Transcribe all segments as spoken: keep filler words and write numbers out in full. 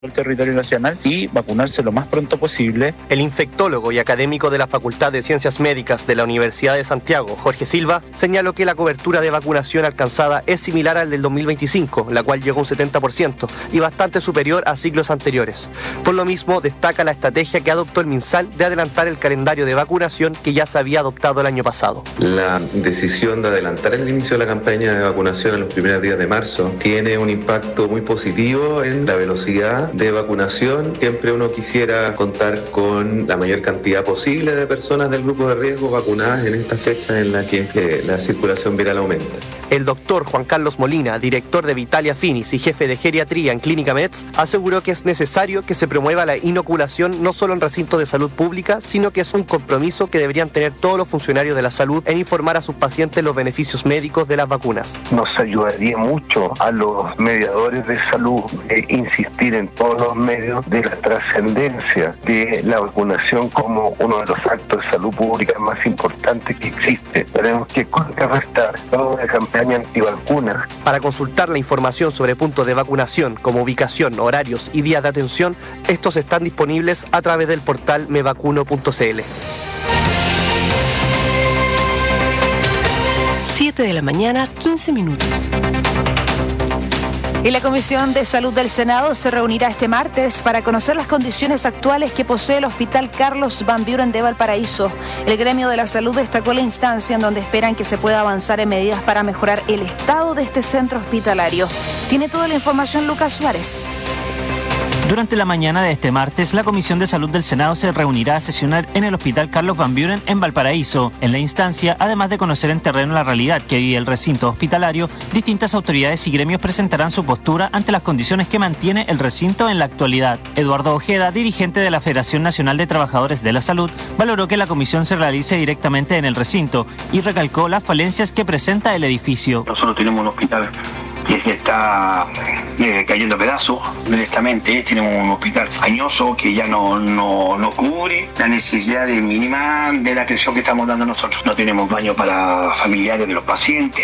el territorio nacional y vacunarse lo más pronto posible. El infectólogo y académico de la Facultad de Ciencias Médicas de la Universidad de Santiago, Jorge Silva, señaló que la cobertura de vacunación alcanzada es similar al del dos mil veinticinco, la cual llegó a un setenta por ciento y bastante superior a ciclos anteriores. Por lo mismo, destaca la estrategia que adoptó el MinSal de adelantar el calendario de vacunación que ya se había adoptado el año pasado. La decisión de adelantar el inicio de la campaña de vacunación en los primeros días de marzo tiene un impacto muy positivo en la velocidad de vacunación. Siempre uno quisiera contar con la mayor cantidad posible de personas del grupo de riesgo vacunadas en esta fecha en la que eh, la circulación viral aumenta. El doctor Juan Carlos Molina, director de Vitalia Finis y jefe de geriatría en Clínica Meds, aseguró que es necesario que se promueva la inoculación no solo en recintos de salud pública, sino que es un compromiso que deberían tener todos los funcionarios de la salud en informar a sus pacientes los beneficios médicos de las vacunas. Nos ayudaría mucho a los mediadores de salud eh, insistir en todos los medios de la trascendencia de la vacunación como uno de los actos de salud pública más importantes que existe. Tenemos que contrarrestar toda una campaña antivacunas. Para consultar la información sobre puntos de vacunación como ubicación, horarios y días de atención, estos están disponibles a través del portal me vacuno punto c l. siete de la mañana, quince minutos. Y la Comisión de Salud del Senado se reunirá este martes para conocer las condiciones actuales que posee el Hospital Carlos Van Buren de Valparaíso. El gremio de la salud destacó la instancia en donde esperan que se pueda avanzar en medidas para mejorar el estado de este centro hospitalario. Tiene toda la información Lucas Suárez. Durante la mañana de este martes, la Comisión de Salud del Senado se reunirá a sesionar en el Hospital Carlos Van Buren en Valparaíso. En la instancia, además de conocer en terreno la realidad que vive el recinto hospitalario, distintas autoridades y gremios presentarán su postura ante las condiciones que mantiene el recinto en la actualidad. Eduardo Ojeda, dirigente de la Federación Nacional de Trabajadores de la Salud, valoró que la comisión se realice directamente en el recinto y recalcó las falencias que presenta el edificio. Nosotros tenemos un hospital que está eh, cayendo a pedazos directamente. Tenemos un hospital añoso que ya no, no, no cubre la necesidad de mínima de la atención que estamos dando nosotros. No tenemos baño para familiares de los pacientes.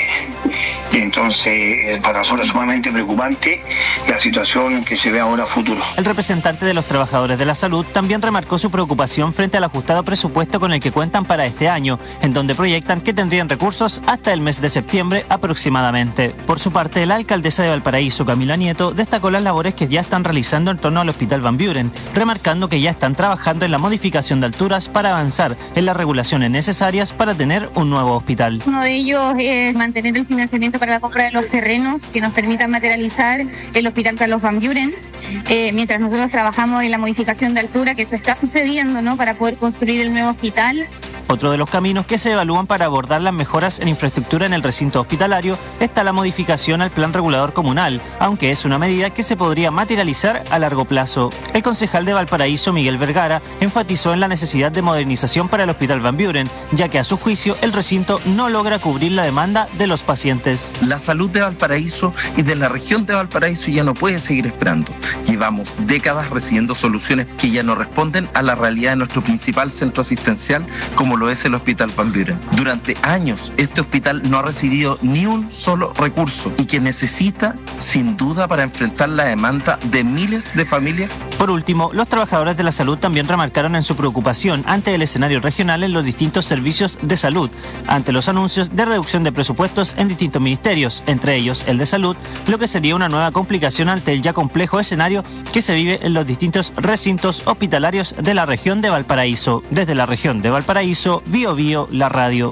Entonces, para nosotros es sumamente preocupante la situación que se ve ahora a futuro. El representante de los trabajadores de la salud también remarcó su preocupación frente al ajustado presupuesto con el que cuentan para este año, en donde proyectan que tendrían recursos hasta el mes de septiembre aproximadamente. Por su parte, la alcaldesa de Valparaíso, Camila Nieto, destacó las labores que ya están realizando en torno al Hospital Van Buren, remarcando que ya están trabajando en la modificación de alturas para avanzar en las regulaciones necesarias para tener un nuevo hospital. Uno de ellos es mantener el financiamiento para la compra de los terrenos que nos permitan materializar el Hospital Carlos Van Buren, eh, mientras nosotros trabajamos en la modificación de altura, que eso está sucediendo, ¿no?, para poder construir el nuevo hospital. Otro de los caminos que se evalúan para abordar las mejoras en infraestructura en el recinto hospitalario está la modificación al plan regulador comunal, aunque es una medida que se podría materializar a largo plazo. El concejal de Valparaíso, Miguel Vergara, enfatizó en la necesidad de modernización para el Hospital Van Buren, ya que a su juicio el recinto no logra cubrir la demanda de los pacientes. La salud de Valparaíso y de la región de Valparaíso ya no puede seguir esperando. Llevamos décadas recibiendo soluciones que ya no responden a la realidad de nuestro principal centro asistencial, como lo es el Hospital Van Buren. Durante años, este hospital no ha recibido ni un solo recurso y que necesita, sin duda, para enfrentar la demanda de miles de familias. Por último, los trabajadores de la salud también remarcaron en su preocupación ante el escenario regional en los distintos servicios de salud, ante los anuncios de reducción de presupuestos en distintos ministerios, entre ellos el de salud, lo que sería una nueva complicación ante el ya complejo escenario que se vive en los distintos recintos hospitalarios de la región de Valparaíso. Desde la región de Valparaíso, Bio Bio, la radio.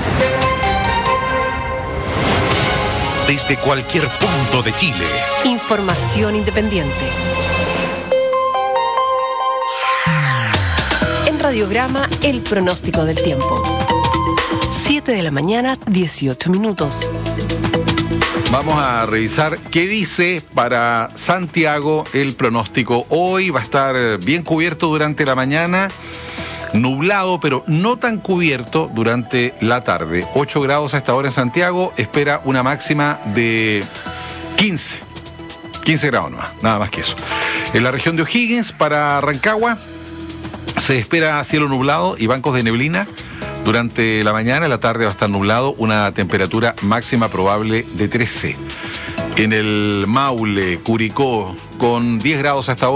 Desde cualquier punto de Chile. Información independiente. En Radiograma, el pronóstico del tiempo. siete de la mañana, dieciocho minutos. Vamos a revisar qué dice para Santiago el pronóstico. Hoy va a estar bien cubierto durante la mañana, nublado, pero no tan cubierto durante la tarde. ocho grados a esta hora en Santiago, espera una máxima de quince. quince grados nomás, nada más que eso. En la región de O'Higgins, para Rancagua, se espera cielo nublado y bancos de neblina. Durante la mañana, en la tarde va a estar nublado, una temperatura máxima probable de trece. En el Maule, Curicó, con diez grados hasta ahora.